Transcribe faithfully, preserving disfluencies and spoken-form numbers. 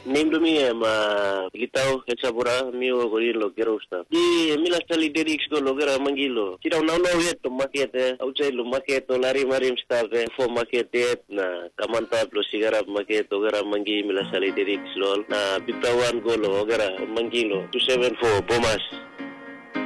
Name mi ma gitaw hetsabura mi o gorilo kerosta. Di mila stali derix go logera mangilo. Sira na no yet to market outside lo market to lari marim stave for market na kamanta plus sigara market ogera mangi mila stali derix lol na bitawan go lo ogera mangilo two seven four bomas.